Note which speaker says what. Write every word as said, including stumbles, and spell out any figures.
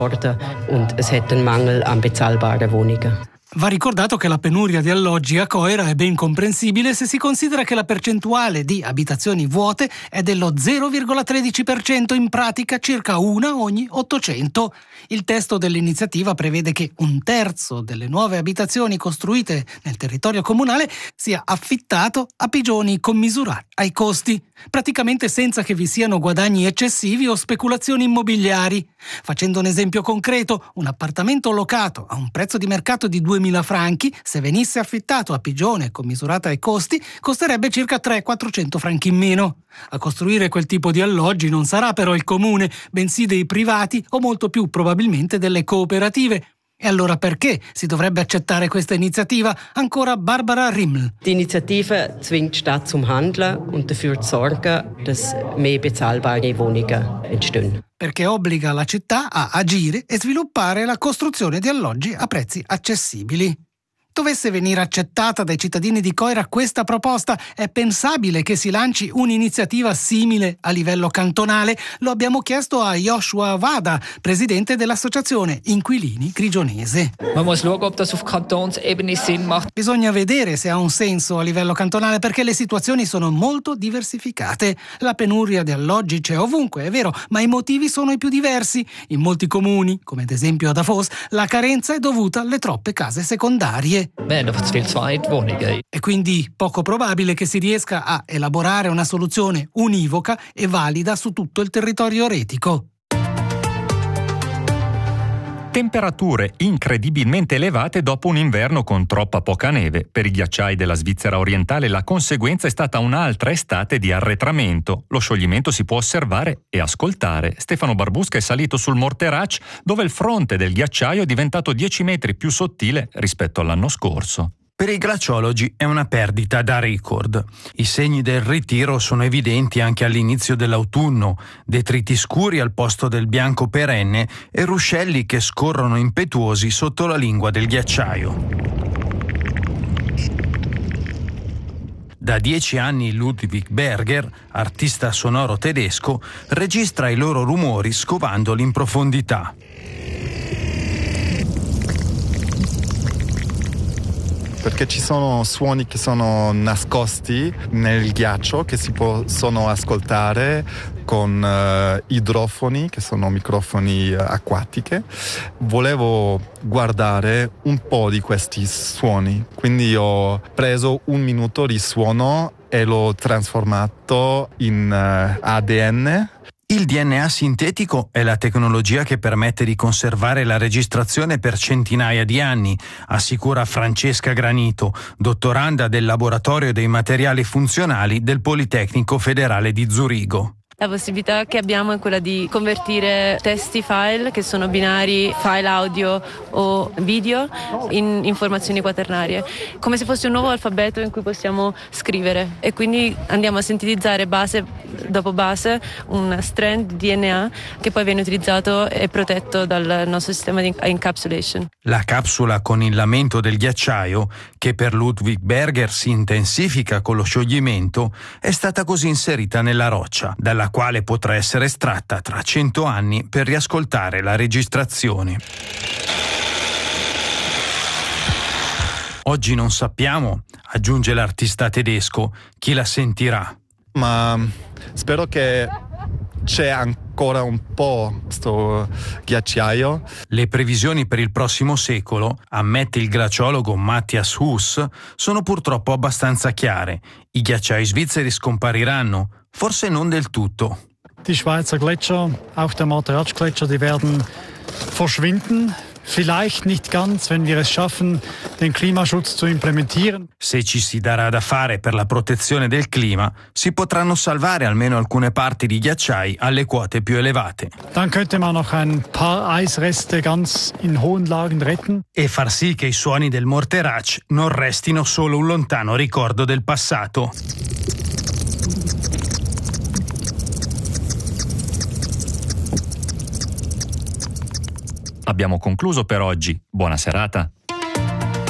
Speaker 1: Und es hat einen Mangel an bezahlbaren Wohnungen.
Speaker 2: Va ricordato che la penuria di alloggi a Coira è ben comprensibile se si considera che la percentuale di abitazioni vuote è dello zero virgola tredici per cento, in pratica circa una ogni ottocento. Il testo dell'iniziativa prevede che un terzo delle nuove abitazioni costruite nel territorio comunale sia affittato a pigioni commisurati ai costi, praticamente senza che vi siano guadagni eccessivi o speculazioni immobiliari. Facendo un esempio concreto, un appartamento locato a un prezzo di mercato di duemila franchi, se venisse affittato a pigione commisurata ai costi, costerebbe circa trecento-quattrocento franchi in meno. A costruire quel tipo di alloggi non sarà però il comune, bensì dei privati o molto più probabilmente delle cooperative. E allora perché si dovrebbe accettare questa iniziativa? Ancora Barbara Rimmel.
Speaker 1: Die Initiative zwingt die Stadt zum Handeln und dafür zu sorgen, dass mehr bezahlbare Wohnungen entstehen.
Speaker 2: Perché obbliga la città a agire e sviluppare la costruzione di alloggi a prezzi accessibili. Dovesse venire accettata dai cittadini di Coira questa proposta, è pensabile che si lanci un'iniziativa simile a livello cantonale? Lo abbiamo chiesto a Joshua Vada, presidente dell'associazione Inquilini Grigionese.
Speaker 3: Man muss schauen, ob das auf Kantonsebene Sinn macht.
Speaker 2: Bisogna vedere se ha un senso a livello cantonale, perché le situazioni sono molto diversificate. La penuria di alloggi c'è ovunque, è vero, ma i motivi sono i più diversi. In molti comuni, come ad esempio a Davos, la carenza è dovuta alle troppe case secondarie.
Speaker 3: Wir haben einfach zu viele Zweitwohnungen.
Speaker 2: È quindi poco probabile che si riesca a elaborare una soluzione univoca e valida su tutto il territorio retico.
Speaker 4: Temperature incredibilmente elevate dopo un inverno con troppa poca neve. Per i ghiacciai della Svizzera orientale la conseguenza è stata un'altra estate di arretramento. Lo scioglimento si può osservare e ascoltare. Stefano Barbusca è salito sul Morterac, dove il fronte del ghiacciaio è diventato dieci metri più sottile rispetto all'anno scorso.
Speaker 5: Per i glaciologi è una perdita da record. I segni del ritiro sono evidenti anche all'inizio dell'autunno, detriti scuri al posto del bianco perenne e ruscelli che scorrono impetuosi sotto la lingua del ghiacciaio. Da dieci anni Ludwig Berger, artista sonoro tedesco, registra i loro rumori scovandoli in profondità.
Speaker 6: Perché ci sono suoni che sono nascosti nel ghiaccio che si possono ascoltare con uh, idrofoni, che sono microfoni uh, acquatiche. Volevo guardare un po' di questi suoni, quindi ho preso un minuto di suono e l'ho trasformato in uh, A D N.
Speaker 5: Il D N A sintetico è la tecnologia che permette di conservare la registrazione per centinaia di anni, assicura Francesca Granito, dottoranda del Laboratorio dei Materiali Funzionali del Politecnico Federale di Zurigo.
Speaker 7: La possibilità che abbiamo è quella di convertire testi file, che sono binari, file audio o video, in informazioni quaternarie, come se fosse un nuovo alfabeto in cui possiamo scrivere, e quindi andiamo a sintetizzare base dopo base un strand di D N A che poi viene utilizzato e protetto dal nostro sistema di encapsulation.
Speaker 5: La capsula con il lamento del ghiacciaio, che per Ludwig Berger si intensifica con lo scioglimento, è stata così inserita nella roccia, dalla quale potrà essere estratta tra cento anni per riascoltare la registrazione. Oggi non sappiamo, aggiunge l'artista tedesco, chi la sentirà.
Speaker 6: Ma spero che c'è ancora un po' sto ghiacciaio.
Speaker 5: Le previsioni per il prossimo secolo, ammette il glaciologo Matthias Huss, sono purtroppo abbastanza chiare. I ghiacciai svizzeri scompariranno, forse non del tutto.
Speaker 8: Die Schweizer Gletscher, auch der Morteratsch-Gletscher, die werden verschwinden. Vielleicht nicht ganz, wenn wir es schaffen, den Klimaschutz zu implementieren.
Speaker 5: Se ci si darà da fare per la protezione del clima, si potranno salvare almeno alcune parti di ghiacciai alle quote più elevate.
Speaker 8: Dann könnte man noch ein paar Eisreste ganz in hohen Lagen retten.
Speaker 5: E far sì che i suoni del Morterac non restino solo un lontano ricordo del passato.
Speaker 4: Abbiamo concluso per oggi. Buona serata.